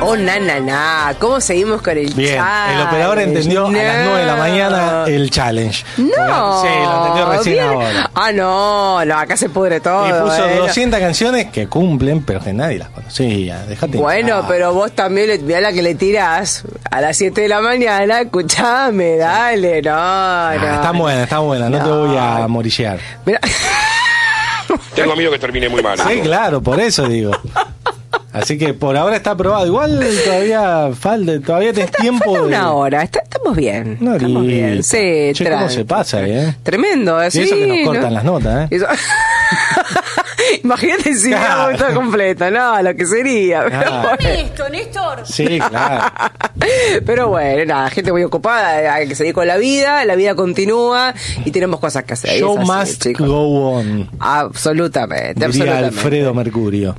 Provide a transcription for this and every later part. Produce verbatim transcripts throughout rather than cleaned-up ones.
Oh, na, na, na. ¿Cómo seguimos con el Bien, challenge? el operador entendió no. a las nueve de la mañana el challenge. No. Sí, lo entendió recién bien. ahora. Ah, no, no, acá se pudre todo. Y puso eh. doscientas canciones que cumplen, pero que nadie las conocía. Dejate Bueno, entrar. pero vos también, le- mirá la que le tirás a las siete de la mañana, escuchame, dale, no, Ah, no. está buena, está buena, no, No. te voy a morillear. Mirá. Tengo miedo que termine muy mal. Sí, claro, por eso digo. Así que por ahora está aprobado. Igual todavía falta, todavía tenés tiempo Falta de... una hora, está- estamos bien. Una estamos horita. bien. Sí, Che, ¿cómo tranqui. se pasa, eh? Tremendo, ¿eh? Y eso Sí, que nos ¿no? cortan las notas, ¿eh? Eso- Imagínate si Claro. hubiéramos todo completo, no, lo que sería. Pero Ah. bueno. Esto, Néstor. Sí, claro. Pero bueno, nada, gente muy ocupada, hay que seguir con la vida, la vida continúa y tenemos cosas que hacer. Show Es así, must chicos. go on, Absolutamente, diría absolutamente. Alfredo Mercurio.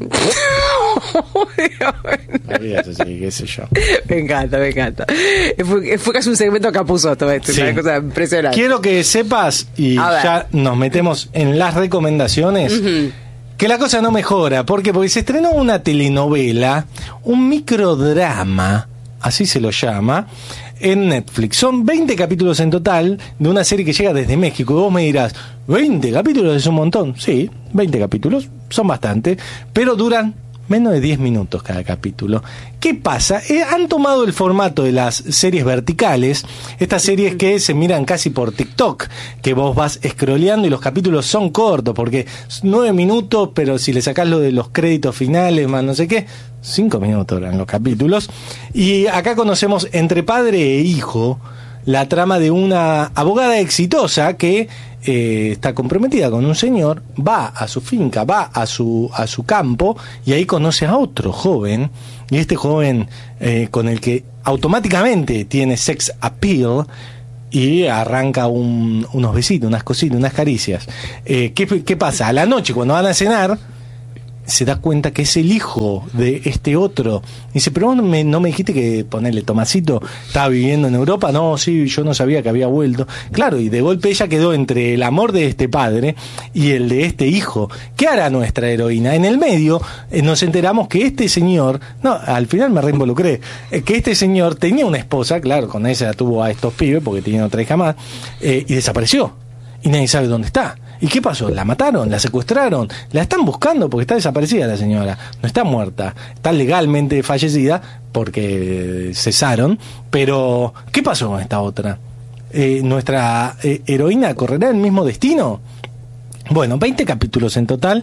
Olvídate, sí, qué sé yo. Me encanta, me encanta. Fue, fue casi un segmento Capusotto, esto, Sí. una cosa impresionante. Quiero que sepas, y A ver. ya nos metemos en las recomendaciones, que la cosa no mejora. ¿Por qué? Porque se estrenó una telenovela, un microdrama, así se lo llama, en Netflix. Son veinte capítulos en total de una serie que llega desde México. Y vos me dirás, ¿veinte capítulos es un montón? Sí, veinte capítulos, son bastante, pero duran menos de diez minutos cada capítulo. ¿Qué pasa? Eh, han tomado el formato de las series verticales, estas series que se miran casi por TikTok, que vos vas scrolleando y los capítulos son cortos, porque nueve minutos, pero si le sacás lo de los créditos finales, más no sé qué, cinco minutos eran los capítulos. Y acá conocemos entre padre e hijo la trama de una abogada exitosa que eh, está comprometida con un señor, va a su finca, va a su, a su campo y ahí conoce a otro joven, y este joven eh, con el que automáticamente tiene sex appeal y arranca un, unos besitos, unas cositas, unas caricias. Eh, ¿qué, ¿Qué pasa? A la noche cuando van a cenar se da cuenta que es el hijo de este otro. Dice, pero vos no me, no me dijiste que, ponerle Tomasito, estaba viviendo en Europa. No, sí, yo no sabía que había vuelto. Claro, y de golpe ella quedó entre el amor de este padre y el de este hijo. ¿Qué hará nuestra heroína? En el medio eh, nos enteramos que este señor, no, al final me reinvolucré, eh, que este señor tenía una esposa, claro, con ella tuvo a estos pibes, porque tenía otra hija más, eh, y desapareció. Y nadie sabe dónde está. ¿Y qué pasó? ¿La mataron? ¿La secuestraron? ¿La están buscando? Porque está desaparecida la señora. No está muerta. Está legalmente fallecida porque cesaron. Pero, ¿qué pasó con esta otra? Eh, ¿Nuestra eh, heroína correrá el mismo destino? Bueno, veinte capítulos en total.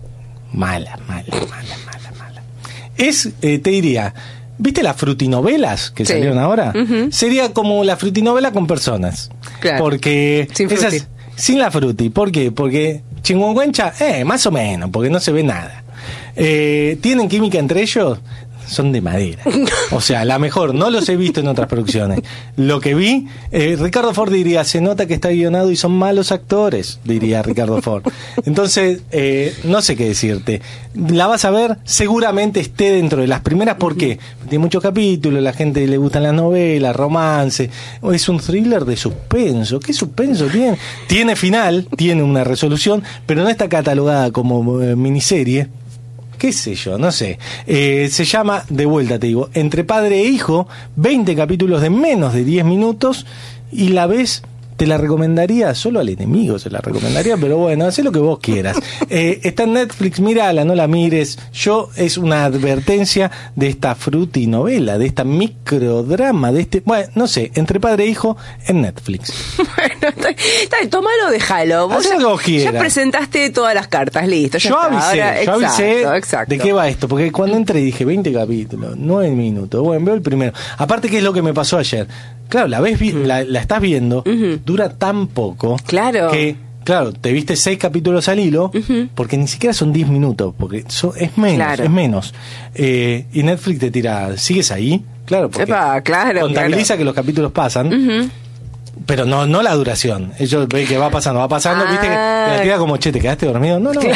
Mala, mala, mala, mala, mala. Es, eh, te diría... ¿Viste las frutinovelas que Sí. salieron ahora? Ujú. Sería como la frutinovela con personas. Claro. Porque Sin esas, fruti. sin la fruti. ¿Por qué? Porque Chinguanguencha, eh, más o menos, porque no se ve nada. Eh, ¿Tienen química entre ellos? Son de madera. O sea, la mejor, no los he visto en otras producciones. Lo que vi, eh, Ricardo Ford diría, se nota que está guionado y son malos actores, diría Ricardo Ford. Entonces, eh, no sé qué decirte. La vas a ver, seguramente esté dentro de las primeras, ¿por qué? Tiene muchos capítulos, la gente le gustan las novelas, romance, o es un thriller de suspenso. ¿Qué suspenso tiene? Tiene final, tiene una resolución, pero no está catalogada como eh, miniserie. ¿Qué sé yo? No sé. Eh, se llama, de vuelta te digo, Entre padre e hijo, veinte capítulos de menos de diez minutos, y la ves, te la recomendaría, solo al enemigo se la recomendaría, pero bueno, haz lo que vos quieras. Eh, está en Netflix, mírala, no la mires. Yo, es una advertencia de esta frutinovela, de esta microdrama, de este, bueno, no sé, Entre padre e hijo en Netflix. Bueno, está, está bien, tomalo, déjalo. Vos Hacé ya, lo que vos ya quieras. presentaste todas las cartas, listo. Ya Yo está. avisé, Ahora, yo avisé exacto, exacto. de qué va esto, porque cuando entré dije veinte capítulos, nueve minutos, bueno, veo el primero. Aparte, ¿qué es lo que me pasó ayer? Claro, la ves, vi- la, la estás viendo, dura tan poco Claro. que, claro, te viste seis capítulos al hilo, porque ni siquiera son diez minutos, porque so- es menos, Claro. es menos. Eh, y Netflix te tira, ¿sigues ahí? Claro, porque Epa, claro, contabiliza claro. que los capítulos pasan. Pero no no la duración. Ellos ven que va pasando, va pasando, viste que te la tira como, che, ¿te quedaste dormido? No, no.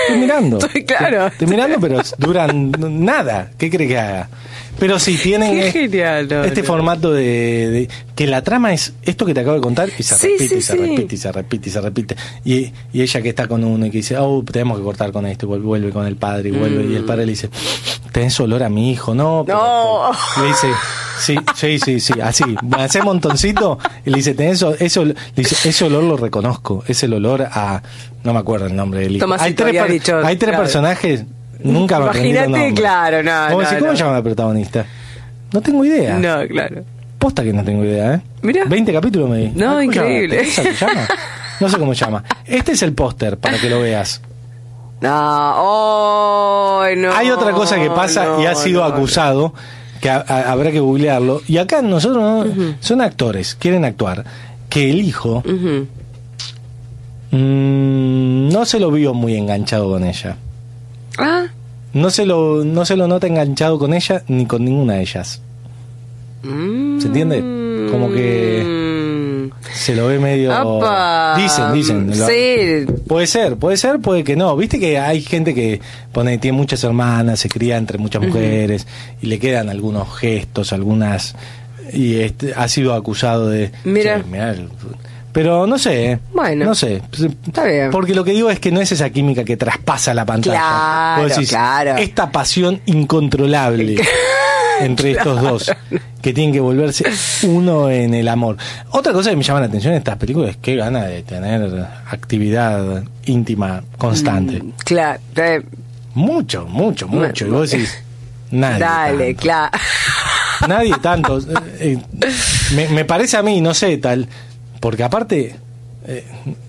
Estoy mirando. Estoy claro. Estoy mirando, pero duran nada. ¿Qué cree que haga? Pero sí, tienen Qué es- genial, no, este no. formato de, de... Que la trama es esto que te acabo de contar y se Sí, repite, sí, y se sí. repite, y se repite, y se repite. Y, y ella que está con uno y que dice, oh, tenemos que cortar con esto, y vuelve, vuelve con el padre, y vuelve, y el padre le dice, tenés olor a mi hijo, no. pero- No. pero- le dice, sí, sí, sí, sí, así. Hace montoncito y le dice, tenés eso, eso, le dice, ese olor lo reconozco, es el olor a, no me acuerdo el nombre del hijo. Tomasito Hay tres, había per- dicho, hay tres claro. personajes, nunca me aprendí los Imagínate, nombres. claro, no, ¿Cómo, no, si- ¿cómo no. se llama la protagonista? No tengo idea. No, claro. Posta que no tengo idea, ¿eh? Mirá. veinte capítulos me di. No, ¿Cómo se llama? increíble. ¿Teresa se llama? No sé cómo se llama. Este es el póster para que lo veas. No, oh, no. Hay otra cosa que pasa no, y ha sido no, acusado, que a- a- habrá que googlearlo. Y acá nosotros no- son actores, quieren actuar. Que el hijo no. Ujú. mm, no se lo vio muy enganchado con ella. Ah. No se lo, no se lo nota enganchado con ella ni con ninguna de ellas. Mm. ¿Se entiende? Como que se lo ve medio... Apa. Dicen, dicen. lo- Sí. Puede ser, puede ser, puede que no. Viste que hay gente que pone, tiene muchas hermanas, se cría entre muchas mujeres y le quedan algunos gestos, algunas... Y este, ha sido acusado de... Mira. "Che, mirá el-". Pero no sé, ¿eh? Bueno. No sé. Está bien. Porque lo que digo es que no es esa química que traspasa la pantalla. Claro, Vos decís, claro. esta pasión incontrolable entre estos dos, que tienen que volverse uno en el amor. Otra cosa que me llama la atención en estas películas es que gana de tener actividad íntima constante. Claro. eh, Mucho, mucho, mucho. Y vos decís, nadie. Dale, tanto. claro. Nadie tanto. Eh, eh, me, me parece a mí, no sé, tal. Porque aparte, eh,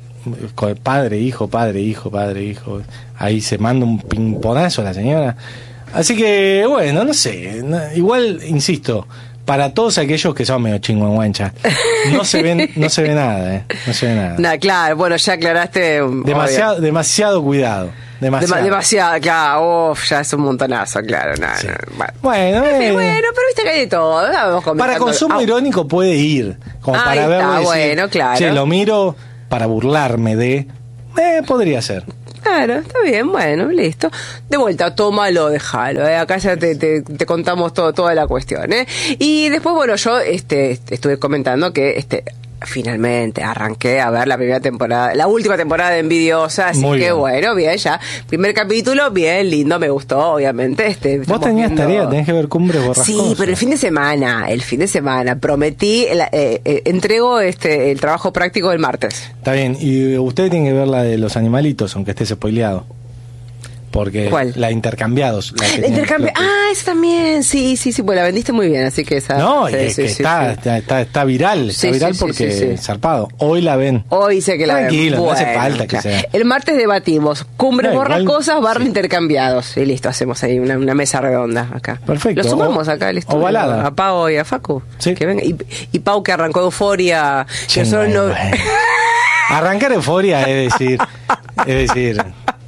con padre, hijo, padre, hijo, padre, hijo. Ahí se manda un pimponazo a la señora. Así que, bueno, no sé. no- igual, insisto, para todos aquellos que son medio chingüengüencha, no se ven, no se ve nada, ¿eh? No se ve nada. No, claro, bueno, ya aclaraste. um, Demasiado, obvio. demasiado cuidado. Demasiado. Dema- demasiado, claro, uf, ya es un montonazo, claro, no, Sí. no, bueno. Bueno, Sí, eh, bueno, pero viste que hay de todo. Vamos para comentando. consumo Ah, irónico puede ir, como Ahí para está, verlo y decir, bueno, claro. che, lo miro para burlarme de... Eh, podría ser. Claro, está bien, bueno, listo. De vuelta, tómalo, déjalo, ¿eh? Acá ya te, te, te contamos todo, toda la cuestión, ¿eh? Y después, bueno, yo este, estuve comentando que este finalmente arranqué a ver la primera temporada, la última temporada de Envidiosa, así Muy que bien. bueno, bien, ya. Primer capítulo, bien, lindo, me gustó, obviamente. Este, Vos estamos tenías viendo- tarea, tenés que ver Cumbres Borrascosas. Sí, pero el fin de semana, el fin de semana, prometí, la- eh, eh, entrego este el trabajo práctico el martes. Está bien, y usted tiene que ver la de los animalitos, aunque esté spoileado. Porque ¿Cuál? la intercambiados. La que El tiene intercambio, plot twist. ah, esa también, sí, sí, sí, pues la vendiste muy bien, así que esa. No, y sí, que, sí, que sí, está, sí. está, está, está viral, está Sí, sí, viral sí, porque sí, sí. zarpado. Hoy la ven. Hoy sé que la Tranquilo, no hace Bueno, falta que claro. sea. El martes debatimos cumbres No, igual- borrascosas, barra sí. intercambiados. Y listo, hacemos ahí una, una mesa redonda acá. Perfecto. Lo sumamos O- acá al estudio. ovalada. A Pau y a Facu. Sí. Que venga. Y, y Pau que arrancó Euforia. Que Che, nosotros bueno, no- bueno. Arrancar euforia es decir, es decir,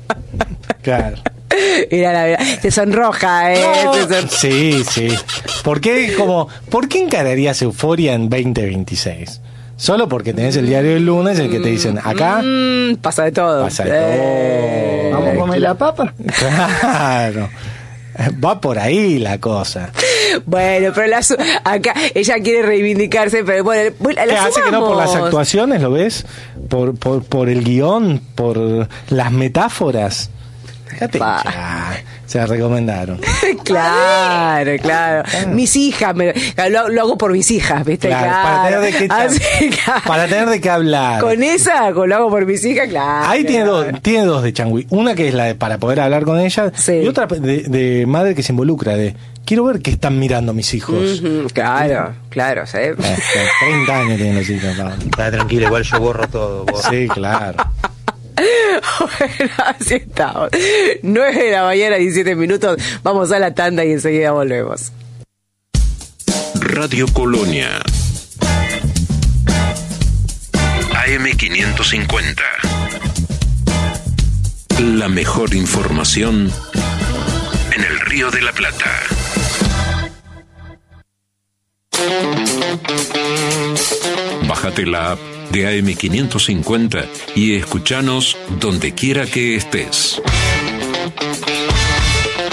claro. Mira la verdad. Se sonroja, eh. Se son- Sí, sí. ¿Por qué, como, ¿por qué encararías euforia en veinte veintiséis? Solo porque tenés el diario del lunes, el que te dicen, acá Mm, pasa de todo. pasa de Eh, todo. Vamos a comer la papa. Claro. Va por ahí la cosa. Bueno, pero la su- acá ella quiere reivindicarse, pero bueno, bueno, la ¿Qué hace que no por las sumamos. actuaciones, lo ves? Por, por, por el guión, por las metáforas. Fíjate, Pa. ya, se la recomendaron. Claro, claro. Mis hijas, me- lo, lo hago por mis hijas, ¿viste? Claro, para tener de qué Así, char- claro. para tener de qué hablar. Con esa, con lo hago por mis hijas, claro. Ahí tiene dos, tiene dos de Changui. Una que es la de para poder hablar con ella Sí. y otra de, de madre que se involucra de quiero ver qué están mirando mis hijos. Ujú, claro, claro, ¿sí? Eh, treinta años tienen los hijos. Pablo. Está tranquilo, igual yo borro todo. borro. Sí, claro. Bueno, así estamos. nueve de la mañana, diecisiete minutos. Vamos a la tanda y enseguida volvemos. Radio Colonia. A M quinientos cincuenta. La mejor información en el Río de la Plata. Bájate la app de A M quinientos cincuenta y escuchanos donde quiera que estés.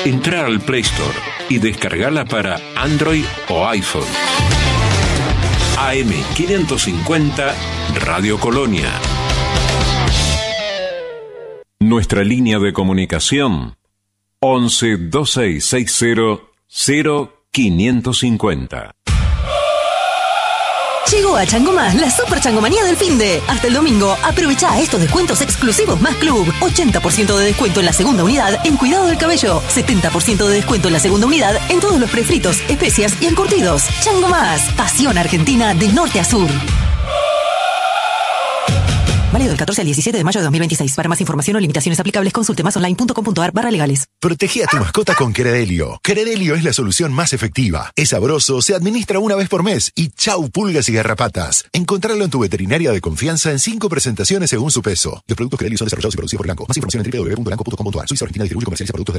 Entra al Play Store y descargala para Android o iPhone. A M quinientos cincuenta Radio Colonia. Nuestra línea de comunicación once dos seis seis cero cero quinientos cincuenta. Llegó a Chango Más la super changomanía del finde. Hasta el domingo, aprovecha estos descuentos exclusivos Más Club. ochenta por ciento de descuento en la segunda unidad en cuidado del cabello. setenta por ciento de descuento en la segunda unidad en todos los prefritos, especias y encurtidos. Chango Más, pasión argentina de norte a sur. Válido del catorce al diecisiete de mayo de dos mil veintiséis. Para más información o limitaciones aplicables, consulte masonline.com.ar barra legales. Protege a tu mascota con Credelio. Credelio es la solución más efectiva. Es sabroso, se administra una vez por mes y chau pulgas y garrapatas. Encontrarlo en tu veterinaria de confianza en cinco presentaciones según su peso. Los productos Credelio son desarrollados y producidos por Elanco. Más información en doble u doble u doble u punto elanco punto com punto a r. Suiza Argentina distribuye y comercializa productos de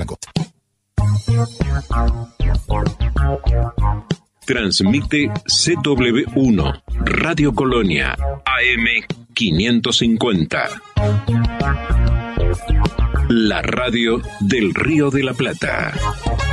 Elanco. Transmite C W uno, Radio Colonia, A M quinientos cincuenta. La radio del Río de la Plata.